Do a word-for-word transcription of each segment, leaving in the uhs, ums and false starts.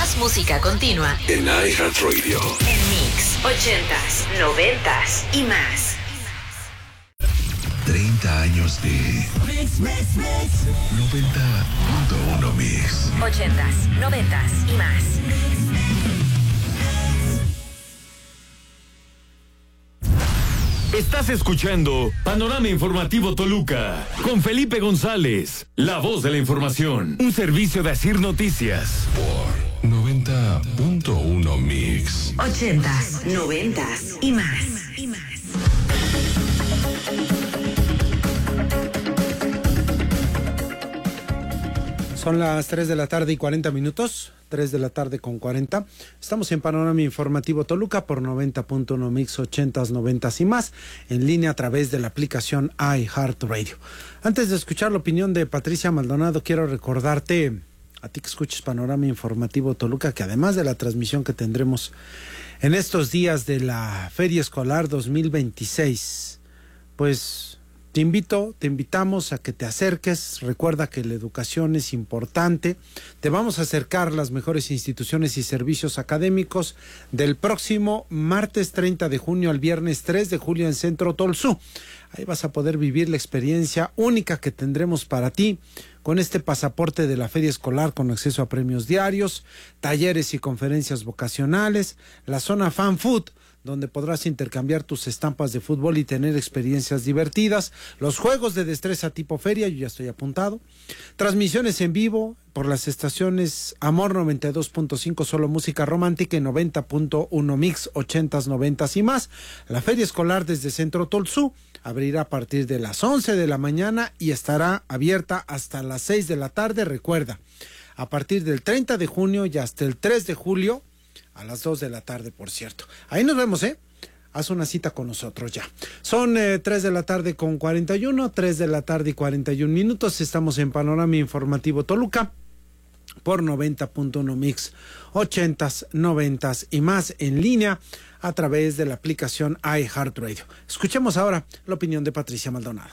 Más música continua en iHeartRadio. En Mix, ochentas, noventas y más. treinta años de Mix, Mix, Mix. noventa punto uno Mix. ochentas, noventas y más. Estás escuchando Panorama Informativo Toluca con Felipe González, la voz de la información. Un servicio de Asir Noticias. Por noventa punto uno Mix. ochentas, noventas y más. Y más. Son las tres de la tarde y cuarenta minutos, tres de la tarde con cuarenta. Estamos en Panorama Informativo Toluca por noventa punto uno Mix, ochentas, noventas y más, en línea a través de la aplicación iHeartRadio. Antes de escuchar la opinión de Patricia Maldonado, quiero recordarte, a ti que escuches Panorama Informativo Toluca, que además de la transmisión que tendremos en estos días de la Feria Escolar dos mil veintiséis, pues Te invito, te invitamos a que te acerques. Recuerda que la educación es importante. Te vamos a acercar las mejores instituciones y servicios académicos del próximo martes treinta de junio al viernes tres de julio en Centro Tolsú. Ahí vas a poder vivir la experiencia única que tendremos para ti con este pasaporte de la Feria Escolar con acceso a premios diarios, talleres y conferencias vocacionales, la zona Fan Food, donde podrás intercambiar tus estampas de fútbol y tener experiencias divertidas, los juegos de destreza tipo feria, yo ya estoy apuntado, transmisiones en vivo por las estaciones Amor noventa y dos punto cinco, solo música romántica, y noventa punto uno Mix, ochentas, noventas y más. La Feria Escolar desde Centro Tolsú abrirá a partir de las once de la mañana y estará abierta hasta las seis de la tarde. Recuerda, a partir del treinta de junio y hasta el tres de julio, a las dos de la tarde, por cierto. Ahí nos vemos, ¿eh? Haz una cita con nosotros ya. Son eh, tres de la tarde con cuarenta y uno, tres de la tarde y cuarenta y un minutos. Estamos en Panorama Informativo Toluca por noventa punto uno Mix, ochentas, noventas y más, en línea a través de la aplicación iHeartRadio. Escuchemos ahora la opinión de Patricia Maldonado.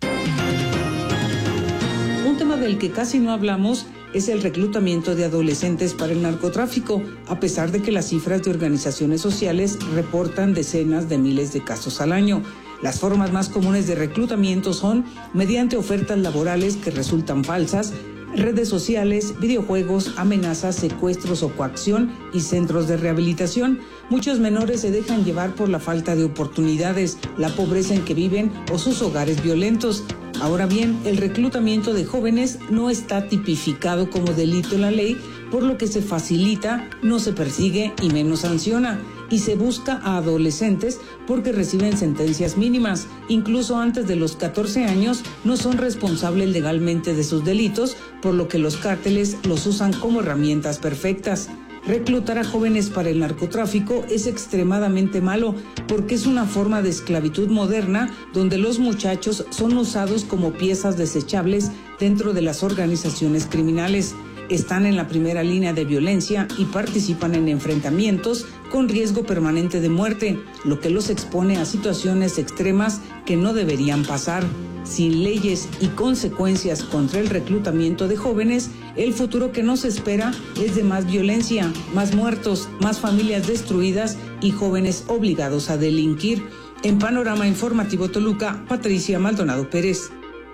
Un tema del que casi no hablamos es el reclutamiento de adolescentes para el narcotráfico, a pesar de que las cifras de organizaciones sociales reportan decenas de miles de casos al año. Las formas más comunes de reclutamiento son mediante ofertas laborales que resultan falsas, redes sociales, videojuegos, amenazas, secuestros o coacción y centros de rehabilitación. Muchos menores se dejan llevar por la falta de oportunidades, la pobreza en que viven o sus hogares violentos. Ahora bien, el reclutamiento de jóvenes no está tipificado como delito en la ley, por lo que se facilita, no se persigue y menos sanciona. Y se busca a adolescentes porque reciben sentencias mínimas. Incluso antes de los catorce años no son responsables legalmente de sus delitos, por lo que los cárteles los usan como herramientas perfectas. Reclutar a jóvenes para el narcotráfico es extremadamente malo porque es una forma de esclavitud moderna donde los muchachos son usados como piezas desechables dentro de las organizaciones criminales. Están en la primera línea de violencia y participan en enfrentamientos con riesgo permanente de muerte, lo que los expone a situaciones extremas que no deberían pasar. Sin leyes y consecuencias contra el reclutamiento de jóvenes, el futuro que nos espera es de más violencia, más muertos, más familias destruidas y jóvenes obligados a delinquir. En Panorama Informativo Toluca, Patricia Maldonado Pérez.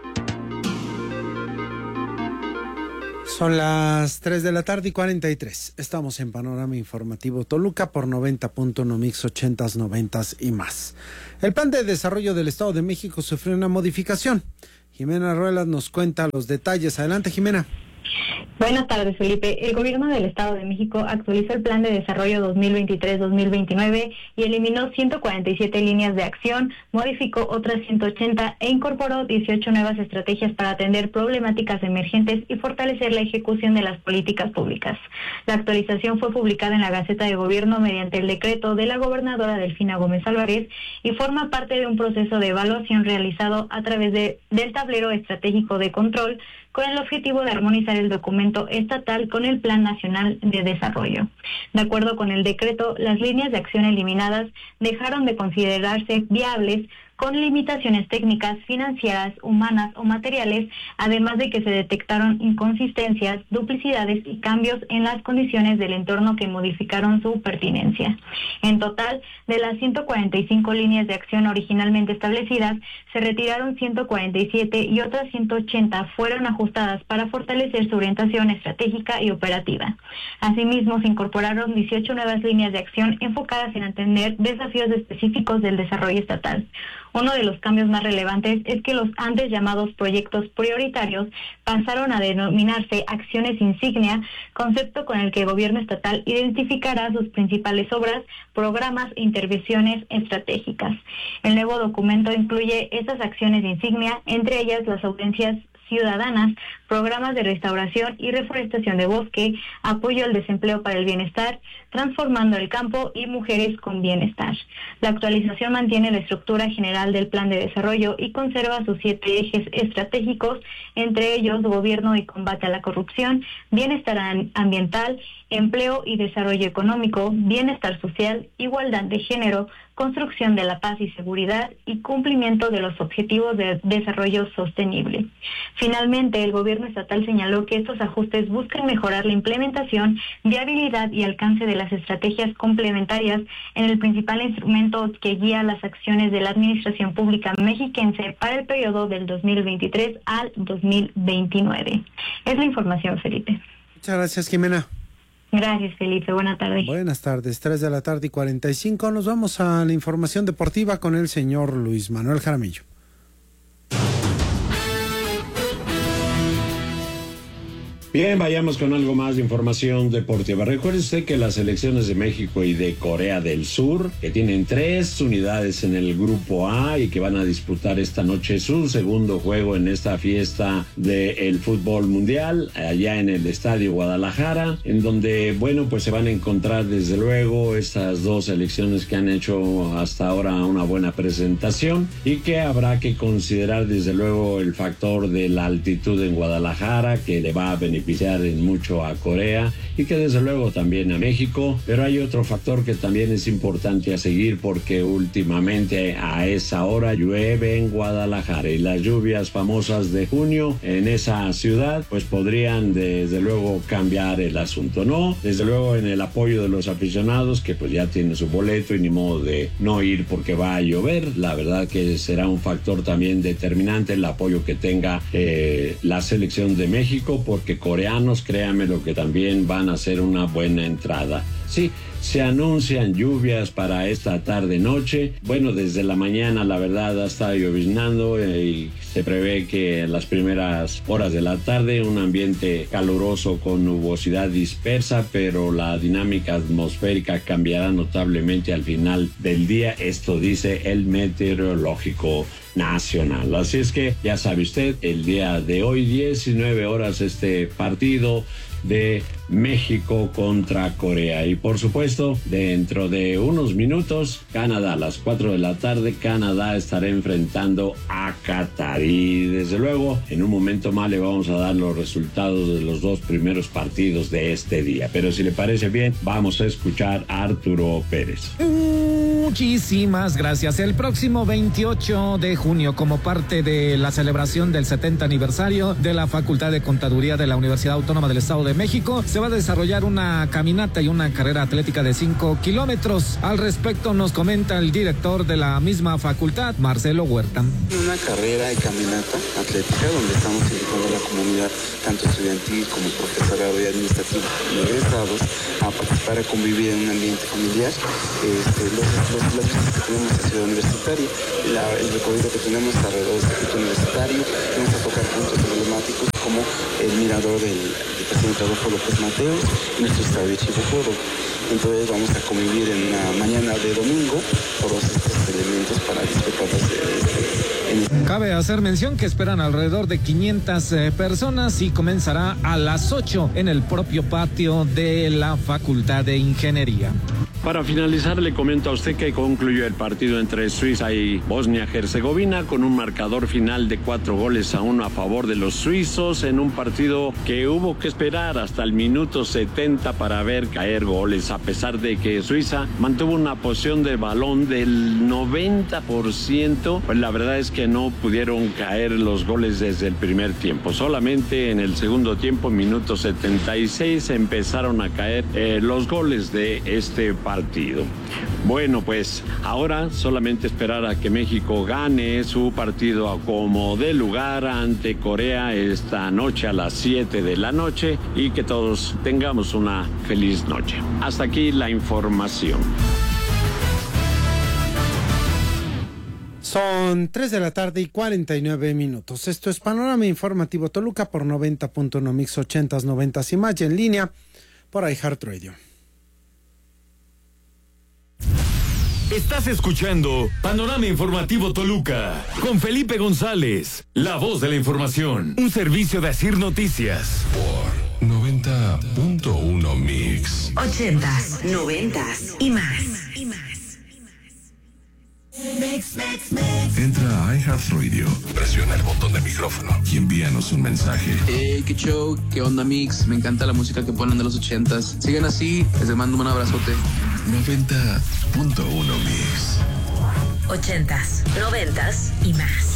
Son las tres de la tarde y cuarenta y tres. Estamos en Panorama Informativo Toluca por noventa punto uno Mix, ochentas, noventas y más. El Plan de Desarrollo del Estado de México sufrió una modificación. Jimena Ruelas nos cuenta los detalles. Adelante, Jimena. Buenas tardes, Felipe. El Gobierno del Estado de México actualizó el Plan de Desarrollo dos mil veintitrés dos mil veintinueve y eliminó ciento cuarenta y siete líneas de acción, modificó otras ciento ochenta e incorporó dieciocho nuevas estrategias para atender problemáticas emergentes y fortalecer la ejecución de las políticas públicas. La actualización fue publicada en la Gaceta de Gobierno mediante el decreto de la gobernadora Delfina Gómez Álvarez y forma parte de un proceso de evaluación realizado a través de, del tablero estratégico de control, con el objetivo de armonizar el documento estatal con el Plan Nacional de Desarrollo. De acuerdo con el decreto, las líneas de acción eliminadas dejaron de considerarse viables con limitaciones técnicas, financieras, humanas o materiales, además de que se detectaron inconsistencias, duplicidades y cambios en las condiciones del entorno que modificaron su pertinencia. En total, de las ciento cuarenta y cinco líneas de acción originalmente establecidas, se retiraron ciento cuarenta y siete y otras ciento ochenta fueron ajustadas para fortalecer su orientación estratégica y operativa. Asimismo, se incorporaron dieciocho nuevas líneas de acción enfocadas en atender desafíos específicos del desarrollo estatal. Uno de los cambios más relevantes es que los antes llamados proyectos prioritarios pasaron a denominarse acciones insignia, concepto con el que el gobierno estatal identificará sus principales obras, programas e intervenciones estratégicas. El nuevo documento incluye estas acciones insignia, entre ellas las audiencias ciudadanas, programas de restauración y reforestación de bosque, apoyo al desempleo para el bienestar, transformando el campo y mujeres con bienestar. La actualización mantiene la estructura general del plan de desarrollo y conserva sus siete ejes estratégicos, entre ellos gobierno y combate a la corrupción, bienestar ambiental, empleo y desarrollo económico, bienestar social, igualdad de género, construcción de la paz y seguridad y cumplimiento de los objetivos de desarrollo sostenible. Finalmente, el gobierno estatal señaló que estos ajustes buscan mejorar la implementación, viabilidad y alcance de las estrategias complementarias en el principal instrumento que guía las acciones de la administración pública mexiquense para el periodo del dos mil veintitrés al dos mil veintinueve. Es la información, Felipe. Muchas gracias, Jimena. Gracias, Felipe. Buenas tardes. Buenas tardes. tres de la tarde y cuarenta y cinco. Nos vamos a la información deportiva con el señor Luis Manuel Jaramillo. Bien, vayamos con algo más de información deportiva. Recuerde usted que las selecciones de México y de Corea del Sur, que tienen tres unidades en el grupo A y que van a disputar esta noche su segundo juego en esta fiesta del fútbol mundial, allá en el Estadio Guadalajara, en donde, bueno, pues se van a encontrar desde luego estas dos selecciones que han hecho hasta ahora una buena presentación y que habrá que considerar desde luego el factor de la altitud en Guadalajara, que le va a beneficiar en mucho a Corea y que desde luego también a México, pero hay otro factor que también es importante a seguir porque últimamente a esa hora llueve en Guadalajara y las lluvias famosas de junio en esa ciudad pues podrían desde luego cambiar el asunto, ¿no? Desde luego en el apoyo de los aficionados que pues ya tienen su boleto y ni modo de no ir porque va a llover, la verdad que será un factor también determinante el apoyo que tenga eh, la selección de México porque coreanos, créanme lo que también van a hacer una buena entrada. Sí, se anuncian lluvias para esta tarde-noche. Bueno, desde la mañana la verdad ha estado lloviznando eh, y se prevé que en las primeras horas de la tarde un ambiente caluroso con nubosidad dispersa, pero la dinámica atmosférica cambiará notablemente al final del día. Esto dice el meteorológico nacional. Así es que ya sabe usted, el día de hoy, diecinueve horas, este partido de México contra Corea. Y por supuesto, dentro de unos minutos, Canadá, a las cuatro de la tarde, Canadá estará enfrentando a Qatar. Y desde luego, en un momento más le vamos a dar los resultados de los dos primeros partidos de este día. Pero si le parece bien, vamos a escuchar a Arturo Pérez. Muchísimas gracias. El próximo veintiocho de junio, como parte de la celebración del setenta aniversario de la Facultad de Contaduría de la Universidad Autónoma del Estado de México, se va a desarrollar una caminata y una carrera atlética de cinco kilómetros. Al respecto nos comenta el director de la misma facultad, Marcelo Huerta. Una carrera y caminata atlética donde estamos invitando a la comunidad, tanto estudiantil como profesorado y administrativo de egresados, a participar, a convivir en un ambiente familiar. Este, los, los, las visitas que tenemos en Ciudad Universitaria, la, el recorrido que tenemos alrededor del circuito universitario, vamos a tocar puntos emblemáticos como el mirador del, del presidente Adolfo López Mateos y nuestro estadio de Chihuahua. Entonces vamos a convivir en una mañana de domingo todos estos elementos para disfrutar de este. Cabe hacer mención que esperan alrededor de quinientas eh, personas y comenzará a las ocho en el propio patio de la Facultad de Ingeniería. Para finalizar, le comento a usted que concluyó el partido entre Suiza y Bosnia-Herzegovina con un marcador final de cuatro goles a uno a favor de los suizos en un partido que hubo que esperar hasta el minuto setenta para ver caer goles, a pesar de que Suiza mantuvo una posición de balón fueron del noventa por ciento. Pues la verdad es que no pudieron caer los goles desde el primer tiempo. Solamente en el segundo tiempo, minuto setenta y seis, empezaron a caer eh, los goles de este partido. Bueno, pues ahora solamente esperar a que México gane su partido a como de lugar ante Corea esta noche a las siete de la noche y que todos tengamos una feliz noche. Hasta aquí la información. Son tres de la tarde y cuarenta y nueve minutos. Esto es Panorama Informativo Toluca por noventa punto uno Mix ochentas, noventas y más, y en línea por iHeartRadio. Estás escuchando Panorama Informativo Toluca con Felipe González, la voz de la información, un servicio de Asir Noticias. Por noventa punto uno Mix. Ochentas, noventas y más. Entra a iHeartRadio, presiona el botón de micrófono y envíanos un mensaje. Hey, qué show, qué onda Mix, me encanta la música que ponen de los ochentas. Sigan así, les mando un abrazote. noventa punto uno Mix. Ochentas, noventas y más.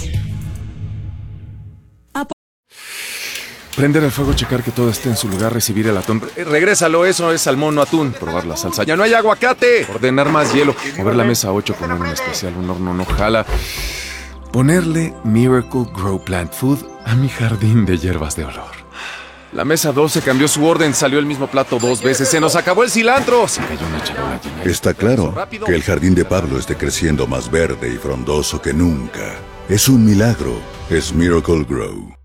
Prender el fuego, checar que todo esté en su lugar, recibir el atún. Eh, regrésalo, eso es salmón, no atún. Probar la salsa. ¡Ya no hay aguacate! Ordenar más hielo. Mover la mesa a ocho, poner un especial, un horno no jala. Ponerle Miracle Grow Plant Food a mi jardín de hierbas de olor. La mesa doce cambió su orden, salió el mismo plato dos veces. ¡Se nos acabó el cilantro! Se cayó una charola llena. Está claro que el jardín de Pablo esté creciendo más verde y frondoso que nunca. Es un milagro. Es Miracle Grow.